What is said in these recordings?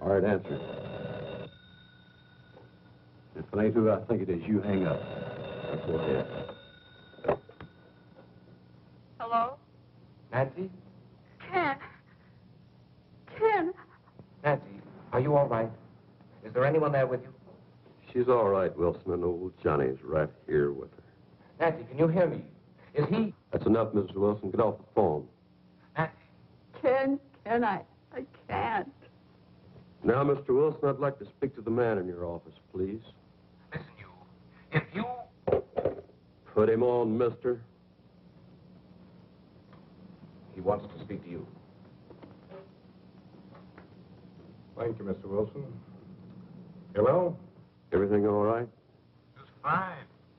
Hard answer. If it ain't who I think it is, you hang up. Now go ahead. Hello? Nancy? Ken. Ken. Nancy, are you all right? Is there anyone there with you? She's all right, Wilson, and old Johnny's right here with her. Nancy, can you hear me? Is he... That's enough, Mrs. Wilson. Get off the phone. Nancy? Ken, I can't. Now, Mr. Wilson, I'd like to speak to the man in your office, please. Listen, you. If you... Put him on, mister. He wants to speak to you. Thank you, Mr. Wilson. Hello? Everything all right? Just fine.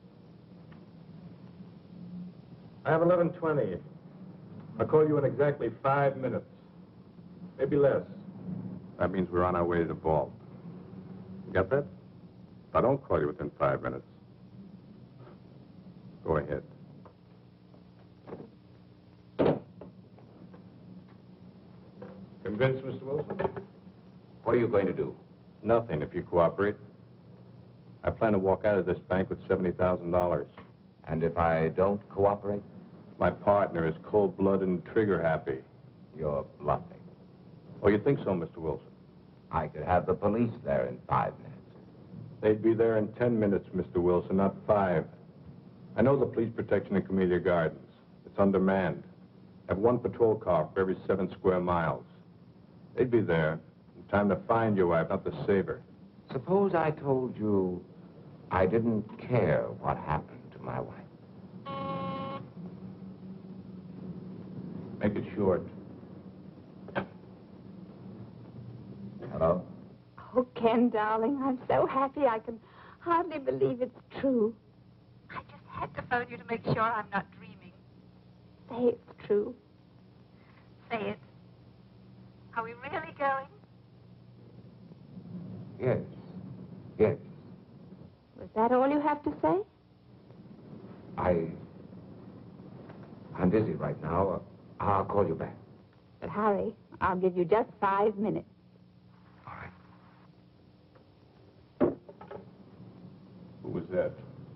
I have 11:20. I'll call you in exactly 5 minutes. Maybe less. That means we're on our way to the vault. You got that? If I don't call you within 5 minutes, go ahead. Convinced, Mr. Wilson? What are you going to do? Nothing, if you cooperate. I plan to walk out of this bank with $70,000. And if I don't cooperate? My partner is cold-blooded and trigger-happy. You're bluffing. Oh, you think so, Mr. Wilson? I could have the police there in 5 minutes. They'd be there in 10 minutes, Mr. Wilson, not 5. I know the police protection in Camellia Gardens. It's undermanned. I have 1 patrol car for every 7 square miles. They'd be there in time to find your wife, not to save her. Suppose I told you I didn't care what happened to my wife. Make it short. Hello? Oh, Ken, darling, I'm so happy I can hardly believe it's true. I just had to phone you to make sure I'm not dreaming. Say it's true. Say it. Are we really going? Yes. Yes. Was that all you have to say? I'm busy right now. I'll call you back. But hurry. I'll give you just 5 minutes. All right. Who was that?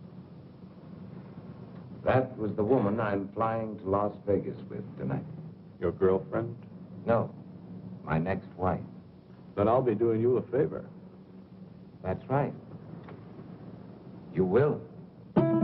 That was the woman I'm flying to Las Vegas with tonight. Your girlfriend? No, my next wife. Then I'll be doing you a favor. That's right. You will.